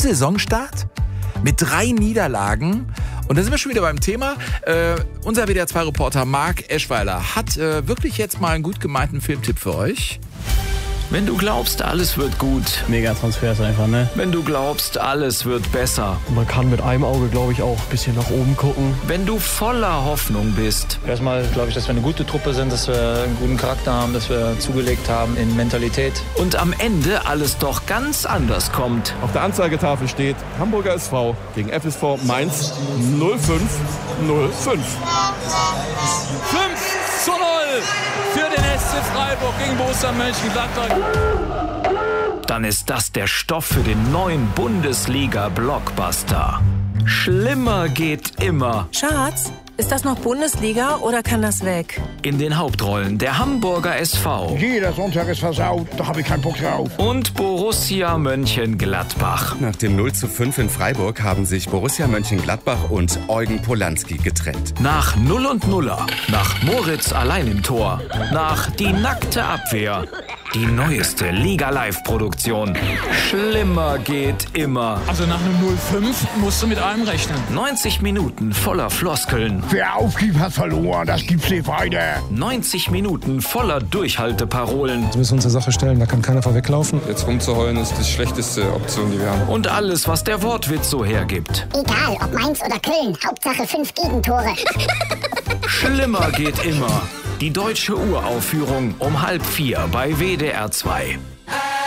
Saisonstart mit 3 Niederlagen. Und da sind wir schon wieder beim Thema. Unser WDR 2-Reporter Marc Eschweiler hat wirklich jetzt mal einen gut gemeinten Filmtipp für euch. Wenn du glaubst, alles wird gut. Mega Transfers einfach, ne? Wenn du glaubst, alles wird besser. Man kann mit einem Auge, glaube ich, auch ein bisschen nach oben gucken. Wenn du voller Hoffnung bist. Erstmal glaube ich, dass wir eine gute Truppe sind, dass wir einen guten Charakter haben, dass wir zugelegt haben in Mentalität. Und am Ende alles doch ganz anders kommt. Auf der Anzeigetafel steht Hamburger SV gegen FSV Mainz 0505. 5:0 für den SC Freiburg gegen Borussia Mönchengladbach. Dann ist das der Stoff für den neuen Bundesliga-Blockbuster. Schlimmer geht immer. Schatz, ist das noch Bundesliga oder kann das weg? In den Hauptrollen der Hamburger SV. Jeder Sonntag ist versaut, da habe ich keinen Bock drauf. Und Borussia Mönchengladbach. Nach dem 0:5 in Freiburg haben sich Borussia Mönchengladbach und Eugen Polanski getrennt. Nach 0 und Nuller. Nach Moritz allein im Tor. Nach Die nackte Abwehr. Die neueste Liga-Live-Produktion. Schlimmer geht immer. Also nach einem 0:5 musst du mit allem rechnen. 90 Minuten voller Floskeln. Wer aufgibt, hat verloren, das gibt's nicht weiter. 90 Minuten voller Durchhalteparolen. Wir müssen uns der Sache stellen, da kann keiner vorweglaufen. Jetzt rumzuheulen ist die schlechteste Option, die wir haben. Und alles, was der Wortwitz so hergibt. Egal, ob Mainz oder Köln, Hauptsache 5 Gegentore. Schlimmer geht immer. Die deutsche Uraufführung um 3:30 bei WDR 2.